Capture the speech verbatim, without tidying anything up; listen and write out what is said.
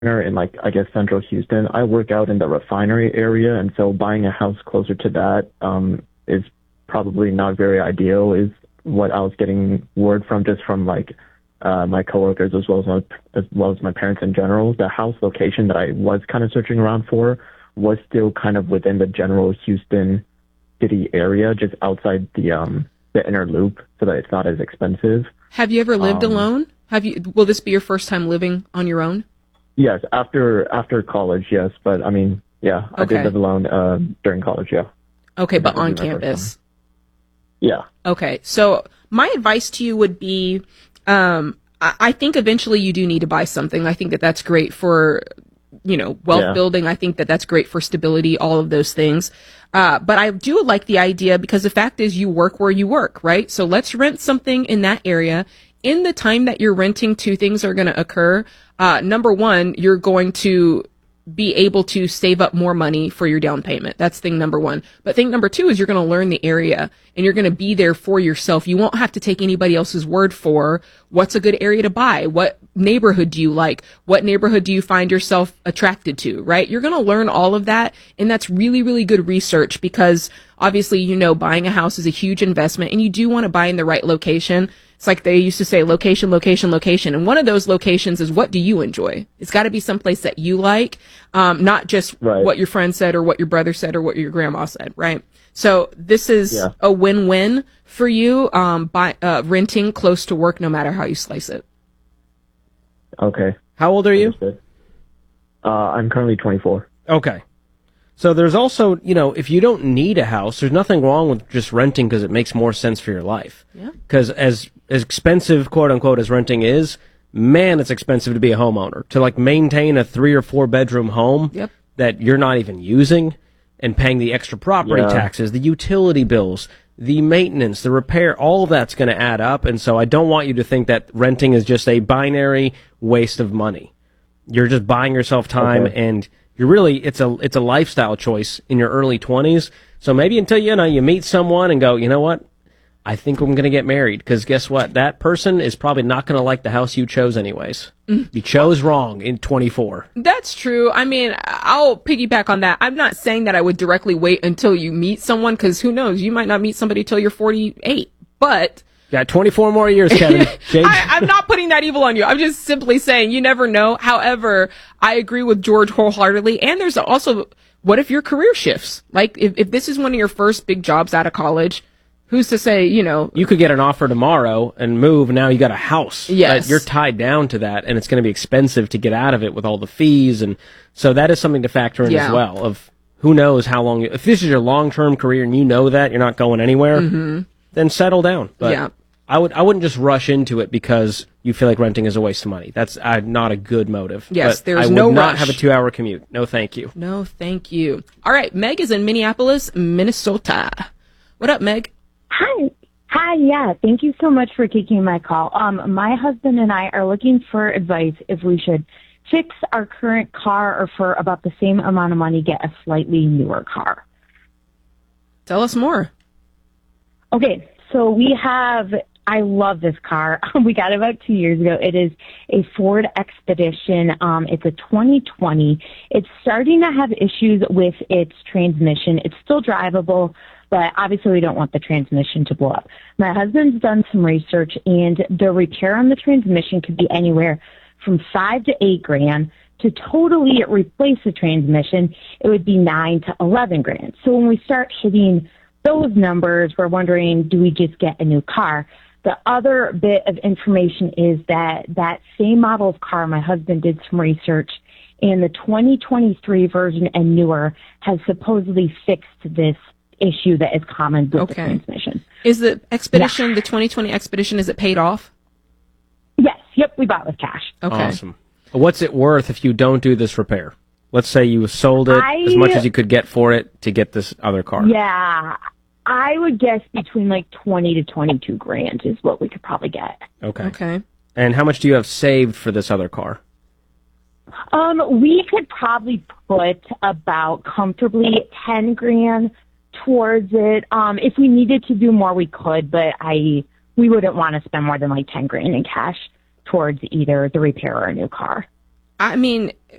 in like I guess central Houston. I work out in the refinery area, and so buying a house closer to that um, is probably not very ideal. Is what I was getting word from just from like uh, my coworkers as well as my, as well as my parents in general. The house location that I was kind of searching around for was still kind of within the general Houston city area, just outside the um the inner loop, so that it's not as expensive. Have you ever lived Um, alone? Have you? Will this be your first time living on your own? Yes, after after college, yes, but I mean, yeah, I Okay. did live alone uh, during college, yeah. Okay, but That would on be my first campus. Yeah. Okay, so my advice to you would be, um, I, I think eventually you do need to buy something. I think that that's great for, you know, wealth Yeah. building. I think that that's great for stability, all of those things. Uh, but I do like the idea because the fact is you work where you work, right? So let's rent something in that area. In the time that you're renting, two things are going to occur. Uh, number one, you're going to be able to save up more money for your down payment. That's thing number one. But thing number two is you're going to learn the area and you're going to be there for yourself. You won't have to take anybody else's word for what's a good area to buy. What neighborhood do you like? What neighborhood do you find yourself attracted to, right? You're going to learn all of that. And that's really, really good research because obviously, you know, buying a house is a huge investment and you do want to buy in the right location. It's like they used to say location, location, location. And one of those locations is what do you enjoy? It's got to be someplace that you like, um, not just Right. what your friend said or what your brother said or what your grandma said, right? So this is Yeah. a win-win for you, um, by, uh, renting close to work no matter how you slice it. Okay. How old are you? Understood. Uh, I'm currently twenty-four. Okay. So there's also, you know, if you don't need a house, there's nothing wrong with just renting because it makes more sense for your life. Yeah. Because as, as expensive, quote unquote, as renting is, man, it's expensive to be a homeowner. To like maintain a three or four bedroom home Yep. that you're not even using and paying the extra property Yeah. taxes, the utility bills, the maintenance, the repair, all of that's going to add up. And so I don't want you to think that renting is just a binary waste of money. You're just buying yourself time Okay. and you're really, it's a, it's a lifestyle choice in your early twenties. So maybe until, you know, you meet someone and go, you know what? I think I'm going to get married. Because guess what? That person is probably not going to like the house you chose anyways. You chose wrong in twenty-four. That's true. I mean, I'll piggyback on that. I'm not saying that I would directly wait until you meet someone because who knows? You might not meet somebody till you're forty-eight. But Got twenty-four more years, Kevin. Jade. I, I'm not putting that evil on you. I'm just simply saying you never know. However, I agree with George wholeheartedly. And there's also, what if your career shifts? Like, if, if this is one of your first big jobs out of college, who's to say, you know, You could get an offer tomorrow and move, and now you got a house. Yes. But you're tied down to that, and it's going to be expensive to get out of it with all the fees. And so that is something to factor in Yeah. as well, of who knows how long. If this is your long-term career and you know that, you're not going anywhere, then settle down. But Yeah. I, would, I wouldn't just rush into it because you feel like renting is a waste of money. That's uh, not a good motive. Yes, But there's I would no not rush. have a two-hour commute. No, thank you. no, thank you. All right. Meg is in Minneapolis, Minnesota. What up, Meg? Hi. Hi, yeah. Thank you so much for taking my call. Um, my husband and I are looking for advice if we should fix our current car or for about the same amount of money get a slightly newer car. Tell us more. Okay, so we have, I love this car. We got it about two years ago. It is a Ford Expedition. Um, it's a twenty twenty. It's starting to have issues with its transmission. It's still drivable, but obviously we don't want the transmission to blow up. My husband's done some research, and the repair on the transmission could be anywhere from five to eight grand. To totally replace the transmission, it would be nine to eleven grand. So when we start hitting those numbers, we're wondering, do we just get a new car? The other bit of information is that that same model of car, my husband did some research, and the twenty twenty-three version and newer has supposedly fixed this issue that is common with the Okay. transmission. Is the Expedition, the twenty twenty Expedition, is it paid off? Yes, yep, we bought with cash. Okay. Awesome. What's it worth if you don't do this repair? Let's say you sold it I- as much as you could get for it to get this other car. Yeah, I would guess between like twenty to twenty-two grand is what we could probably get. Okay. Okay. And how much do you have saved for this other car? Um, we could probably put about comfortably ten grand towards it. Um, if we needed to do more, we could, but I we wouldn't want to spend more than like ten grand in cash towards either the repair or a new car. I mean,